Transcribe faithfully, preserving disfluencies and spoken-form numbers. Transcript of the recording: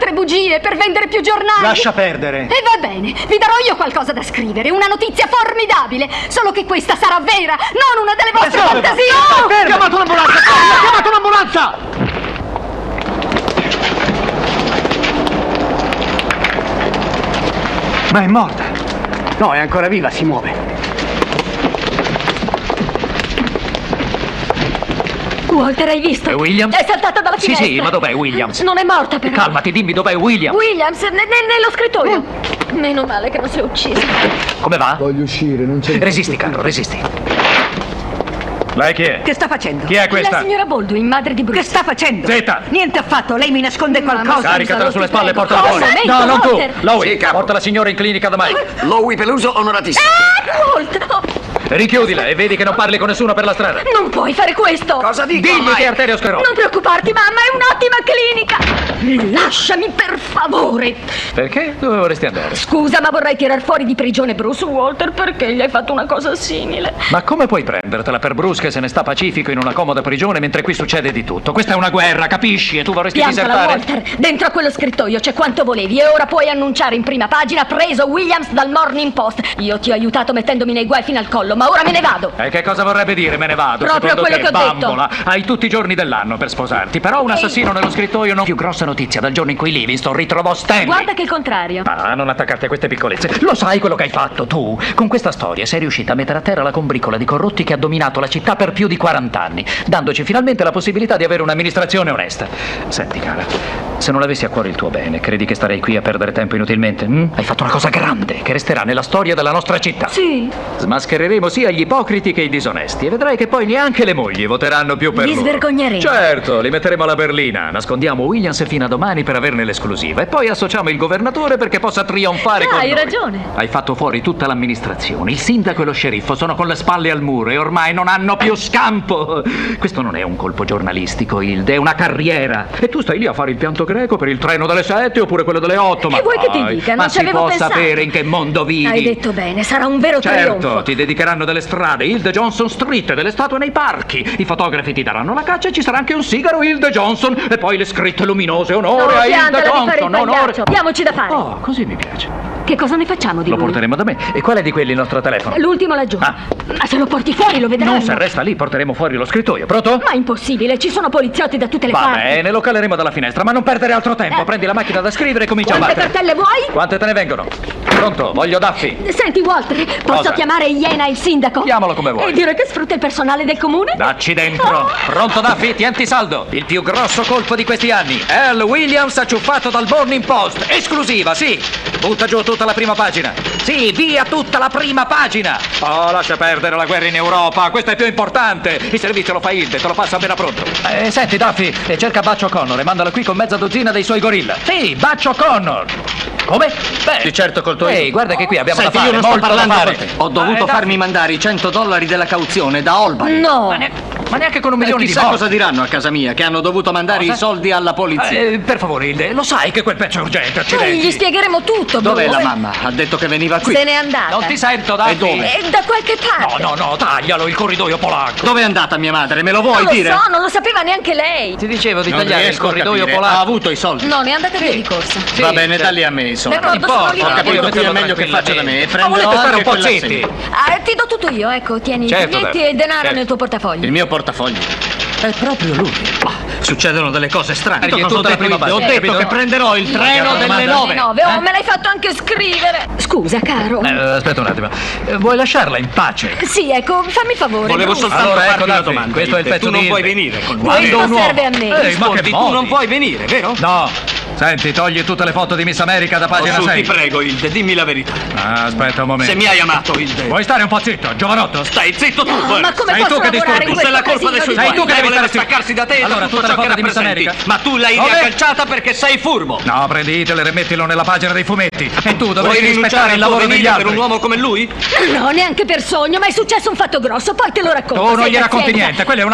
raccontare bugie per vendere più giornali. Lascia perdere. E va bene, vi darò io qualcosa da scrivere, una notizia formidabile. Solo che questa sarà vera, non una delle vostre fantasie. Oh! Chiamato l'ambulanza! Ah! Chiamato l'ambulanza! Ma è morta. No, è ancora viva, si muove. Walter, hai visto? È Williams? È saltata dalla finestra. Sì, sì, ma dov'è Williams? Non è morta però. Calmati, dimmi dov'è Williams. Williams, ne- ne- nello scrittoio. Meno male che non si è uccisa. Come va? Voglio uscire, non c'è... Resisti, caro, resisti. Lei chi è? Che sta facendo? Chi è questa? La signora Baldwin, madre di Bruce. Che sta facendo? Zeta! Niente affatto, lei mi nasconde Mamma, qualcosa. Caricatela sulle spalle e prego. portala fuori. Cosa? No, non tu! Walter. Lowy, Sì, capo. porta la signora in clinica domani. Lowy Peluso, onoratissimo. Ah, Walter, oh, Richiudila e vedi che non parli con nessuno per la strada. non puoi fare questo. Cosa dico? Digli ormai? che è arteriosclerosi. Non preoccuparti, mamma, è un'ottima clinica. Lasciami, per favore. Perché? Dove vorresti andare? Scusa, ma vorrei tirar fuori di prigione Bruce. Walter, perché gli hai fatto una cosa simile? Ma come puoi prendertela per Bruce che se ne sta pacifico in una comoda prigione mentre qui succede di tutto? Questa è una guerra, capisci? E tu vorresti Piantala, disertare? Walter. Dentro a quello scrittoio c'è quanto volevi e ora puoi annunciare in prima pagina preso Williams dal Morning Post. Io ti ho aiutato mettendomi nei guai fino al collo, ma ora me ne vado. E che cosa vorrebbe dire me ne vado? Proprio Secondo quello te, che ho detto. bambola, hai tutti i giorni dell'anno per sposarti. Però un assassino nello scrittoio non... Più grossa notizia dal giorno in cui Livingston ritrovò Stanley. Guarda che il contrario. Ah, non attaccarti a queste piccolezze. Lo sai quello che hai fatto tu? Con questa storia sei riuscita a mettere a terra la combricola di corrotti che ha dominato la città per più di quaranta anni, dandoci finalmente la possibilità di avere un'amministrazione onesta. Senti, cara, se non avessi a cuore il tuo bene, credi che starei qui a perdere tempo inutilmente? hm? Hai fatto una cosa grande che resterà nella storia della nostra città. Sì. Smaschereremo sia gli ipocriti che i disonesti e vedrai che poi neanche le mogli voteranno più per Li loro. svergogneremo. Certo, li metteremo alla berlina. Nascondiamo Williams fino a domani per averne l'esclusiva e poi associamo il governatore perché possa trionfare Ah, con hai noi. ragione. Hai fatto fuori tutta l'amministrazione. Il sindaco e lo sceriffo sono con le spalle al muro e ormai non hanno più scampo. Questo non è un colpo giornalistico, Hilde, è una carriera. E tu stai lì a fare il pianto greco per il treno delle sette oppure quello delle otto. Ma Che vuoi che ti dai, dica? Non ma ci si avevo può pensato. sapere in che mondo vivi? Hai detto bene, sarà un vero Certo, trionfo. ti dedicheranno delle strade, Hilde Johnson Street, delle statue nei parchi. I fotografi ti daranno la caccia e ci sarà anche un sigaro Hilde Johnson e poi le scritte luminose. Onore No, a Hilde piantala di fare il Johnson, onore. pagliaccio. Diamoci da fare. Oh, così mi piace. Che cosa ne facciamo di Lo lui? porteremo da me. E qual è di quelli il nostro telefono? L'ultimo laggiù. Ah. Ma se lo porti fuori lo vedranno. Non se resta lì, porteremo fuori lo scrittoio. Pronto? Ma impossibile, ci sono poliziotti da tutte le Va parti. bene, lo caleremo dalla finestra, ma non perdere altro tempo. Eh. Prendi la macchina da scrivere e comincia Quante a battere. cartelle vuoi? Quante te ne vengono? Pronto, voglio Daffy. Senti, Walter, posso Cosa? chiamare Iena il sindaco? Chiamalo come vuoi. E dire che sfrutta il personale del comune? Dacci dentro. Pronto Daffy, tienti saldo. Il più grosso colpo di questi anni. Al Williams acciuffato dal Morning Post. Esclusiva, sì. Butta giù tutta la prima pagina. Sì, via tutta la prima pagina. Oh, lascia perdere la guerra in Europa. Questo è più importante. Il servizio lo fa Hilde, te lo passa appena pronto. Eh, senti Daffy, eh, cerca Butch O'Connor e mandalo qui con mezza dozzina dei suoi gorilla. Sì, Butch O'Connor. Come? Beh, Di certo col tuo Ehi, io. guarda che qui abbiamo Senti, da fare, io non sto molto da parlando fare. con te. Ho dovuto Eh, Daffy. farmi mandare i cento dollari della cauzione da Albany. No. Ma, ne- ma neanche con un Eh, milione di chissà morti. cosa diranno a casa mia, che hanno dovuto mandare Cosa? i soldi alla polizia. Eh, per favore, Hilde, lo sai che quel pezzo è urgente, Noi accidenti. gli spiegheremo tutto, Dov'è Bruce. la mamma? Ha detto che veniva qui. Se n'è andata. Non ti sento, Daffy. E dove? E da qualche No, parte. no, no, taglialo il corridoio polacco. Dove è andata mia madre? Me lo vuoi Non lo dire? so, non lo sapeva neanche lei. Ti dicevo di Non tagliare il riesco a corridoio capire. polacco. Ha avuto i soldi. No, ne è andata via di corsa. Sì, Va bene, certo. dalli a me i soldi. D'accordo, Non importa, sono Ho io. capito, Io qui è metterò meglio che faccia da me. E Ma prenderò volete stare un anche po' quella zitti? assegno. Ah, ti do tutto io, ecco, tieni Certo, i biglietti Daffy. e il denaro Certo. nel tuo portafoglio. Il mio portafoglio. È proprio lui. Ah, succedono delle cose strane. Perché Io tutta cosa la ho detto prima io? Ho base, detto capito? che prenderò il treno Che delle domanda? nove. nove. Oh, Eh? me l'hai fatto anche scrivere. Scusa, caro. Eh, aspetta un attimo. Eh, vuoi lasciarla in pace? Sì, ecco, fammi favore. Volevo Bruce. soltanto Allora, ecco, farti una Daffy, domanda. questo è il Hilde. pezzo Tu non di vuoi Hilde. venire con Quando Questo un uomo- serve a me. Ehi, ma che Ascolti, tu modi? non vuoi venire, vero? No. Senti, togli tutte le foto di Miss America da pagina Oh, su, sei. ti prego, Hilde, dimmi la verità. Ah, aspetta un momento. Se mi hai amato, Hilde. Vuoi stare un po' zitto, giovanotto? Stai zitto tu, No, guarda. ma come Sei posso tu che lavorare in disturbi. Tu sei questo la colpa dei casino suoi di Sei guai. tu che Lei devi voleva stare zitto. staccarsi da te e Allora, da tutto tutte le ciò che foto di Miss rappresenti. America? Ma tu l'hai Dove? riagganciata perché sei furbo. No, prendi Hitler e mettilo nella pagina dei fumetti. E tu Vuoi dovresti rinunciare rispettare al il tuo lavoro degli venire altri. per un uomo come lui? No, neanche per sogno, ma è successo un fatto grosso, poi te lo racconto. Tu non sai, gli racconti pazienza. niente, quella è una